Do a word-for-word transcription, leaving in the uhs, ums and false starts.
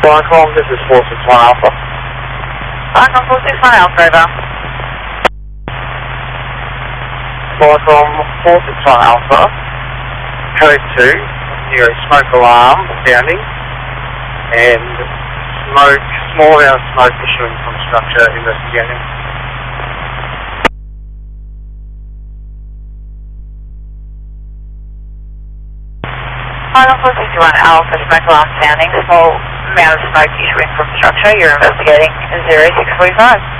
Viacom, this is four six one Alpha. Viacom four six one Alpha, over. Viacom four six one Alpha, code two, near a smoke alarm sounding, and smoke, small amount of smoke issuing from structure investigating. Viacom four six one Alpha, smoke alarm sounding, small amount of smoke issuing from structure, you're investigating zero six four five.